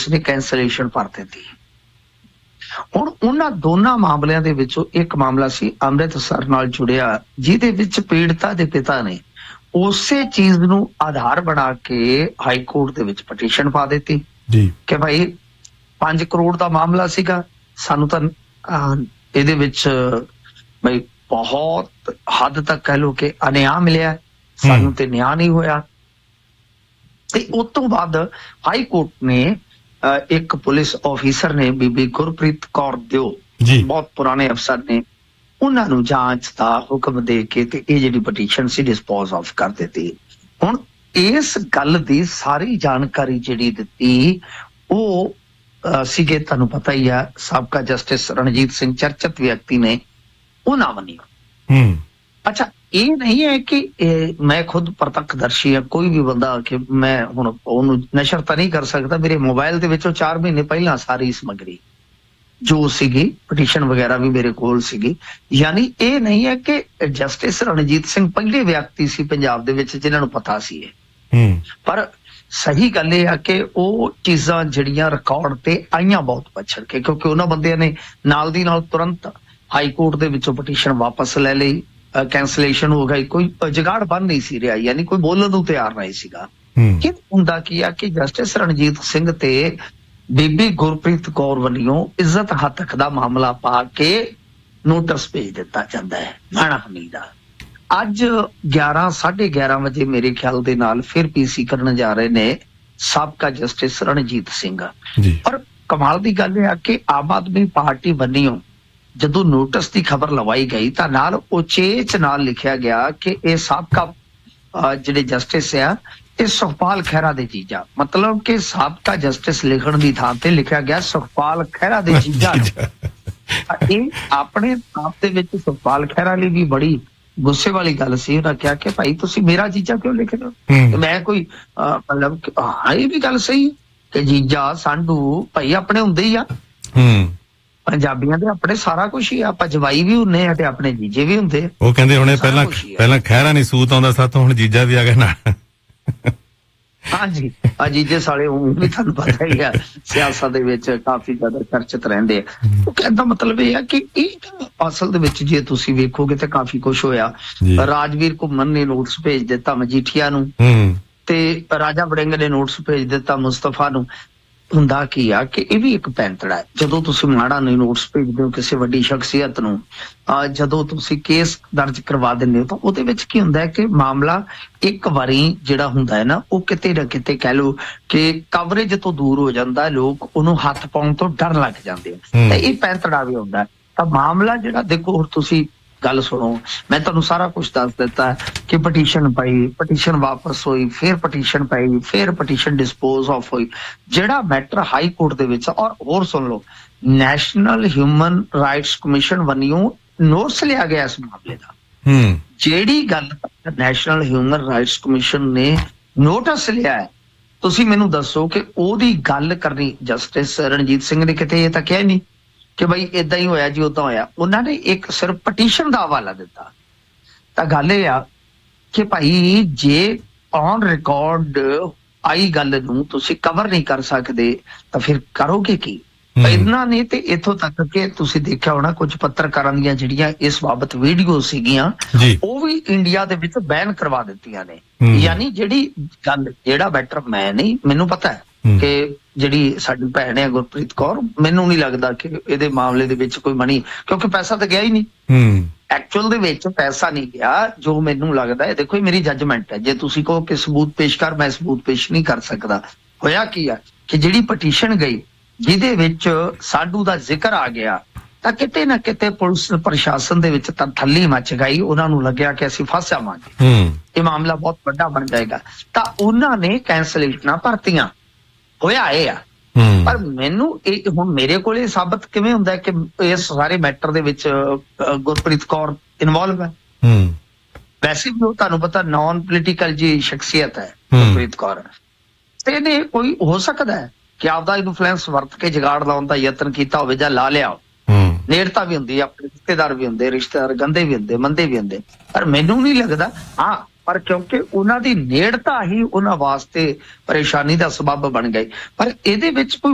Police ਨੇ cancellation ਭਰ ਦਿੱਤੀ। ਹੁਣ ਉਹਨਾਂ ਦੋਨਾਂ ਮਾਮਲਿਆਂ ਦੇ ਵਿੱਚੋਂ ਇੱਕ ਮਾਮਲਾ ਸੀ ਅੰਮ੍ਰਿਤਸਰ ਨਾਲ ਜੁੜਿਆ, ਜਿਹਦੇ ਵਿੱਚ ਪੀੜਤਾ ਦੇ ਪਿਤਾ ਨੇ ਉਸੇ ਚੀਜ਼ ਨੂੰ ਆਧਾਰ ਬਣਾ ਕੇ ਹਾਈ ਕੋਰਟ ਦੇ ਵਿੱਚ ਪਟੀਸ਼ਨ ਪਾ ਦਿੱਤੀ ਕਿ ਭਾਈ 5 ਕਰੋੜ ਦਾ ਮਾਮਲਾ ਸੀਗਾ, ਸਾਨੂੰ ਤਾਂ ਇਹਦੇ ਵਿੱਚ ਬਈ ਬਹੁਤ ਹੱਦ ਤੱਕ ਕਹਿ ਲਓ ਕਿ ਅਨਿਆਂ ਮਿਲਿਆ, ਸਾਨੂੰ ਤੇ ਨਿਆਂ ਨਹੀਂ ਹੋਇਆ। ਤੇ ਉਸ ਤੋਂ ਬਾਅਦ ਹਾਈ ਕੋਰਟ ਨੇ ਇੱਕ ਪੁਲਿਸ ਆਫਿਸਰ ਨੇ ਬੀਬੀ ਗੁਰਪ੍ਰੀਤ ਕੌਰ ਦਿਓ, ਬਹੁਤ ਪੁਰਾਣੇ ਅਫਸਰ ਨੇ, ਉਹਨਾਂ ਨੂੰ ਜਾਂਚ ਦਾ ਹੁਕਮ ਦੇ ਕੇ ਤੇ ਇਹ ਜਿਹੜੀ ਪਟੀਸ਼ਨ ਸੀ ਡਿਸਪੋਜ਼ ਆਫ ਕਰ ਦਿੱਤੀ। ਹੁਣ ਇਸ ਗੱਲ ਦੀ ਸਾਰੀ ਜਾਣਕਾਰੀ ਜਿਹੜੀ ਦਿੱਤੀ ਉਹ ਸੀਗੇ, ਤੁਹਾਨੂੰ ਪਤਾ ਹੀ ਆ, ਸਾਬਕਾ ਜਸਟਿਸ ਰਣਜੀਤ ਸਿੰਘ ਚਰਚਿਤ ਵਿਅਕਤੀ ਨੇ, ਉਹਨਾਂ ਵੱਲੋਂ। ਅੱਛਾ, ਇਹ ਨਹੀਂ ਹੈ ਕਿ ਮੈਂ ਖੁਦ ਪ੍ਰਤੱਖਦਰਸ਼ੀ ਹਾਂ, ਕੋਈ ਵੀ ਬੰਦਾ ਕਿ ਮੈਂ ਹੁਣ ਉਹਨੂੰ ਨਸ਼ਰ ਤਾਂ ਨਹੀਂ ਕਰ ਸਕਦਾ। ਮੇਰੇ ਮੋਬਾਈਲ ਦੇ ਵਿੱਚੋਂ 4 ਮਹੀਨੇ ਪਹਿਲਾਂ ਸਾਰੀ ਸਮੱਗਰੀ ਜੋ ਸੀਗੀ, ਪਟੀਸ਼ਨ ਵਗੈਰਾ ਵੀ ਮੇਰੇ ਕੋਲ ਸੀਗੀ। ਯਾਨੀ ਇਹ ਨਹੀਂ ਹੈ ਕਿ ਜਸਟਿਸ ਰਣਜੀਤ ਸਿੰਘ ਪਹਿਲੇ ਵਿਅਕਤੀ ਸੀ ਪੰਜਾਬ ਦੇ ਵਿੱਚ ਜਿਨ੍ਹਾਂ ਨੂੰ ਪਤਾ ਸੀ ਇਹ, ਪਰ ਸਹੀ ਗੱਲ ਇਹ ਆ ਕਿ ਉਹ ਚੀਜ਼ਾਂ ਜਿਹੜੀਆਂ ਰਿਕਾਰਡ ਤੇ ਆਈਆਂ ਬਹੁਤ ਪਛੜ ਕੇ, ਕਿਉਂਕਿ ਉਹਨਾਂ ਬੰਦਿਆਂ ਨੇ ਨਾਲ ਦੀ ਨਾਲ ਤੁਰੰਤ ਹਾਈ ਕੋਰਟ ਦੇ ਵਿੱਚੋਂ ਪਟੀਸ਼ਨ ਵਾਪਸ ਲੈ ਲਈ, ਕੈਂਸਲੇਸ਼ਨ ਹੋ ਗਈ, ਕੋਈ ਜੁਗਾੜ ਬਣ ਨਹੀਂ ਸੀ ਰਿਹਾ, ਯਾਨੀ ਕੋਈ ਬੋਲਣ ਨੂੰ ਤਿਆਰ ਨਹੀਂ ਸੀਗਾ। ਕਿ ਹੁੰਦਾ ਕੀ ਆ ਕਿ ਜਸਟਿਸ ਰਣਜੀਤ ਸਿੰਘ ਤੇ ਬੀਬੀ ਗੁਰਪ੍ਰੀਤ ਕੌਰ ਵੱਲੋਂ ਇੱਜ਼ਤ ਹੱਤਕ ਦਾ ਮਾਮਲਾ ਪਾ ਕੇ ਨੋਟਿਸ ਭੇਜ ਦਿੱਤਾ ਜਾਂਦਾ ਹੈ ਮਾਣਾ ਹਮੀ ਦਾ। ਅੱਜ 11:30 ਵਜੇ ਮੇਰੇ ਖਿਆਲ ਦੇ ਨਾਲ ਫਿਰ ਪੀਸੀ ਕਰਨ ਜਾ ਰਹੇ ਨੇ ਸਾਬਕਾ ਜਸਟਿਸ ਰਣਜੀਤ ਸਿੰਘ। ਪਰ ਕਮਾਲ ਦੀ ਗੱਲ ਇਹ ਆ ਕਿ ਆਮ ਆਦਮੀ ਪਾਰਟੀ ਵੱਲੋਂ ਜਦੋਂ ਨੋਟਿਸ ਦੀ ਖਬਰ ਲਵਾਈ ਗਈ ਤਾਂ ਨਾਲ ਉਚੇਚ ਨਾਲ ਲਿਖਿਆ ਗਿਆ ਕਿ ਇਹ ਸਾਬਕਾ ਜਿਹੜੇ ਜਸਟਿਸ ਆ ਇਹ ਸੁਖਪਾਲ ਖਹਿਰਾ ਦੇ ਜੀਜਾ, ਮਤਲਬ ਕਿ ਸਾਬਕਾ ਜਸਟਿਸ ਲਿਖਣ ਦੀ ਥਾਂ ਤੇ ਲਿਖਿਆ ਗਿਆ ਸੁਖਪਾਲ ਖਹਿਰਾ ਦੇ ਜੀਜਾ। ਇਹ ਆਪਣੇ ਆਪ ਦੇ ਵਿੱਚ ਸੁਖਪਾਲ ਖਹਿਰਾ ਲਈ ਵੀ ਬੜੀ ਗੁੱਸੇ ਵਾਲੀ ਗੱਲ ਸੀ। ਉਹਨਾਂ ਕਿਹਾ ਕਿ ਭਾਈ ਤੁਸੀਂ ਮੇਰਾ ਜੀਜਾ ਕਿਉਂ ਲਿਖ ਰਹੇ ਹੋ? ਮੈਂ ਕੋਈ ਮਤਲਬ ਇਹ ਵੀ ਗੱਲ ਸਹੀ ਕਿ ਜੀਜਾ ਸਾਂਢੂ ਭਾਈ ਆਪਣੇ ਹੁੰਦੇ ਹੀ ਆ, ਪੰਜਾਬੀਆਂ ਦੇ ਆਪਣੇ ਸਾਰਾ ਕੁਛ ਹੀ, ਆਪਾਂ ਜਵਾਈ ਵੀ ਹੁੰਦੇ ਆ ਤੇ ਆਪਣੇ ਜੀਜੇ ਵੀ ਹੁੰਦੇ। ਉਹ ਕਹਿੰਦੇ ਹੁਣੇ ਪਹਿਲਾਂ ਖਹਿਰਾ ਨਹੀਂ ਸੂਤ ਆਉਂਦਾ ਸਾਥੋਂ, ਹੁਣ ਜੀਜਾ ਵੀ ਆ ਗਿਆ ਨਾਲ। ਹਾਂਜੀ, ਜੀਜੇ ਸਾਲੇ ਵੀ ਤੁਹਾਨੂੰ ਪਤਾ ਹੀ ਆ ਸਿਆਸਤ ਦੇ ਵਿੱਚ ਕਾਫੀ ਜ਼ਿਆਦਾ ਚਰਚਿਤ ਰਹਿੰਦੇ ਆ। ਉਹ ਕਹਿੰਦਾ ਮਤਲਬ ਇਹ ਆ ਕਿ ਇਹ ਅਸਲ ਦੇ ਵਿੱਚ ਜੇ ਤੁਸੀਂ ਵੇਖੋਗੇ ਤੇ ਕਾਫੀ ਕੁਛ ਹੋਇਆ। ਰਾਜਵੀਰ ਘੁੰਮਣ ਨੇ ਨੋਟਿਸ ਭੇਜ ਦਿੱਤਾ ਮਜੀਠੀਆ ਨੂੰ, ਤੇ ਰਾਜਾ ਵੜਿੰਗ ਨੇ ਨੋਟਿਸ ਭੇਜ ਦਿੱਤਾ ਮੁਸਤਫਾ ਨੂੰ। ਹੁੰਦਾ ਕੀ ਆ ਕਿ ਇਹ ਵੀ ਇੱਕ ਪੈਂਤੜਾ ਹੈ। ਜਦੋਂ ਤੁਸੀਂ ਮਾੜਾ ਨਹੀਂ ਨੋਟਿਸ ਭੇਜਦੇ ਹੋ ਕਿਸੇ ਵੱਡੀ ਸ਼ਖਸੀਅਤ ਨੂੰ, ਜਦੋਂ ਤੁਸੀਂ ਕੇਸ ਦਰਜ ਕਰਵਾ ਦਿੰਦੇ ਹੋ ਤਾਂ ਉਹਦੇ ਵਿੱਚ ਕੀ ਹੁੰਦਾ ਹੈ ਕਿ ਮਾਮਲਾ ਇੱਕ ਵਾਰੀ ਜਿਹੜਾ ਹੁੰਦਾ ਹੈ ਨਾ ਉਹ ਕਿਤੇ ਨਾ ਕਿਤੇ ਕਹਿ ਲਓ ਕਿ ਕਵਰੇਜ ਤੋਂ ਦੂਰ ਹੋ ਜਾਂਦਾ, ਲੋਕ ਉਹਨੂੰ ਹੱਥ ਪਾਉਣ ਤੋਂ ਡਰ ਲੱਗ ਜਾਂਦੇ ਆ, ਤੇ ਇਹ ਪੈਂਤੜਾ ਵੀ ਹੁੰਦਾ। ਤਾਂ ਮਾਮਲਾ ਜਿਹੜਾ ਦੇਖੋ, ਹੁਣ ਤੁਸੀਂ ਗੱਲ ਸੁਣੋ, ਮੈਂ ਤੁਹਾਨੂੰ ਸਾਰਾ ਕੁਝ ਦੱਸ ਦਿੱਤਾ ਕਿ ਪਟੀਸ਼ਨ ਪਾਈ, ਪਟੀਸ਼ਨ ਵਾਪਸ ਹੋਈ, ਫਿਰ ਪਟੀਸ਼ਨ ਪਾਈ, ਫਿਰ ਪਟੀਸ਼ਨ ਡਿਸਪੋਜ਼ ਆਫ ਹੋਈ। ਜਿਹੜਾ ਮੈਟਰ ਹਾਈ ਕੋਰਟ ਦੇ ਵਿੱਚ, ਔਰ ਹੋਰ ਸੁਣ ਲਓ, ਨੈਸ਼ਨਲ ਹਿਊਮਨ ਰਾਈਟਸ ਕਮਿਸ਼ਨ ਵੱਲੋਂ ਨੋਟਿਸ ਲਿਆ ਗਿਆ ਇਸ ਮਾਮਲੇ ਦਾ। ਜਿਹੜੀ ਗੱਲ ਨੈਸ਼ਨਲ ਹਿਊਮਨ ਰਾਈਟਸ ਕਮਿਸ਼ਨ ਨੇ ਨੋਟਿਸ ਲਿਆ ਹੈ, ਤੁਸੀਂ ਮੈਨੂੰ ਦੱਸੋ ਕਿ ਉਹਦੀ ਗੱਲ ਕਰਨੀ ਜਸਟਿਸ ਰਣਜੀਤ ਸਿੰਘ ਨੇ ਕਿਤੇ ਇਹ ਤਾਂ ਕਿਹਾ ਨਹੀਂ ਕਿ ਬਈ ਏਦਾਂ ਹੀ ਹੋਇਆ ਜੀ ਓਦਾਂ ਹੋਇਆ। ਉਹਨਾਂ ਨੇ ਇੱਕ ਸਿਰਫ ਪਟੀਸ਼ਨ ਦਾ ਹਵਾਲਾ ਦਿੱਤਾ। ਤਾਂ ਗੱਲ ਇਹ ਆ ਕਿ ਭਾਈ ਜੇ ਔਨ ਰਿਕਾਰਡ ਆਈ ਗੱਲ ਨੂੰ ਤੁਸੀਂ ਕਵਰ ਨਹੀਂ ਕਰ ਸਕਦੇ ਤਾਂ ਫਿਰ ਕਰੋਗੇ ਕੀ? ਇਹਨਾਂ ਨੇ ਤੇ ਇੱਥੋਂ ਤੱਕ ਕਿ ਤੁਸੀਂ ਦੇਖਿਆ ਹੋਣਾ ਕੁਝ ਪੱਤਰਕਾਰਾਂ ਦੀਆਂ ਜਿਹੜੀਆਂ ਇਸ ਬਾਬਤ ਵੀਡੀਓ ਸੀਗੀਆਂ ਉਹ ਵੀ ਇੰਡੀਆ ਦੇ ਵਿੱਚ ਬੈਨ ਕਰਵਾ ਦਿੱਤੀਆਂ ਨੇ। ਯਾਨੀ ਜਿਹੜੀ ਗੱਲ, ਜਿਹੜਾ ਮੈਟਰ ਮੈਂ ਨਹੀਂ, ਮੈਨੂੰ ਪਤਾ ਹੈ ਕਿ ਜਿਹੜੀ ਸਾਡੀ ਭੈਣ ਹੈ ਗੁਰਪ੍ਰੀਤ ਕੌਰ, ਮੈਨੂੰ ਨਹੀਂ ਲੱਗਦਾ ਕਿ ਇਹਦੇ ਮਾਮਲੇ ਦੇ ਵਿੱਚ ਕੋਈ ਮਨੀ, ਕਿਉਂਕਿ ਪੈਸਾ ਤਾਂ ਗਿਆ ਹੀ ਨਹੀਂ। ਐਕਚੁਅਲ ਦੇ ਵਿੱਚ ਪੈਸਾ ਨਹੀਂ ਗਿਆ। ਜੋ ਮੈਨੂੰ ਲੱਗਦਾ ਹੈ, ਦੇਖੋ ਇਹ ਮੇਰੀ ਜੱਜਮੈਂਟ ਹੈ, ਜੇ ਤੁਸੀਂ ਕਹੋ ਕਿ ਸਬੂਤ ਪੇਸ਼ ਕਰ, ਮੈਂ ਸਬੂਤ ਪੇਸ਼ ਨਹੀਂ ਕਰ ਸਕਦਾ। ਹੋਇਆ ਕੀ ਆ ਕਿ ਜਿਹੜੀ ਪਟੀਸ਼ਨ ਗਈ ਜਿਹਦੇ ਵਿੱਚ ਸਾਡੂ ਦਾ ਜ਼ਿਕਰ ਆ ਗਿਆ, ਤਾਂ ਕਿਤੇ ਨਾ ਕਿਤੇ ਪੁਲਿਸ ਪ੍ਰਸ਼ਾਸਨ ਦੇ ਵਿੱਚ ਤਾਂ ਥੱਲੀ ਮੱਚ ਗਈ। ਉਹਨਾਂ ਨੂੰ ਲੱਗਿਆ ਕਿ ਅਸੀਂ ਫਸ ਜਾਵਾਂਗੇ, ਇਹ ਮਾਮਲਾ ਬਹੁਤ ਵੱਡਾ ਬਣ ਜਾਏਗਾ, ਤਾਂ ਉਹਨਾਂ ਨੇ ਕੈਂਸਲੇਸ਼ਨਾਂ ਭਰਤੀਆਂ। ਹੋਇਆ ਇਹ ਆ। ਪਰ ਮੈਨੂੰ ਇਹ ਹੁਣ ਮੇਰੇ ਕੋਲ ਇਹ ਸਾਬਤ ਕਿਵੇਂ ਹੁੰਦਾ ਕਿ ਇਸ ਸਾਰੇ ਮੈਟਰ ਦੇ ਵਿੱਚ ਗੁਰਪ੍ਰੀਤ ਕੌਰ ਇਨਵੋਲਵ ਹੈ? ਵੈਸੇ ਵੀ ਉਹ ਤੁਹਾਨੂੰ ਪਤਾ ਨਾਨ ਪੋਲੀਟੀਕਲ ਜੀ ਸ਼ਖਸੀਅਤ ਹੈ ਗੁਰਪ੍ਰੀਤ ਕੌਰ, ਤੇ ਇਹਨੇ ਕੋਈ ਹੋ ਸਕਦਾ ਹੈ ਕਿ ਆਪਦਾ ਇਨਫਲੂਐਂਸ ਵਰਤ ਕੇ ਜਗਾੜ ਲਾਉਣ ਦਾ ਯਤਨ ਕੀਤਾ ਹੋਵੇ ਜਾਂ ਲਾ ਲਿਆ। ਨੇੜਤਾ ਵੀ ਹੁੰਦੀ, ਆਪਣੇ ਰਿਸ਼ਤੇਦਾਰ ਵੀ ਹੁੰਦੇ, ਰਿਸ਼ਤੇਦਾਰ ਗੰਦੇ ਵੀ ਹੁੰਦੇ, ਮੰਦੇ ਵੀ ਹੁੰਦੇ, ਪਰ ਮੈਨੂੰ ਨਹੀਂ ਲੱਗਦਾ। ਹਾਂ, ਪਰ ਕਿਉਂਕਿ ਉਹਨਾਂ ਦੀ ਨੇੜਤਾ ਹੀ ਉਹਨਾਂ ਵਾਸਤੇ ਪਰੇਸ਼ਾਨੀ ਦਾ ਸਬੱਬ ਬਣ ਗਈ। ਪਰ ਇਹਦੇ ਵਿੱਚ ਕੋਈ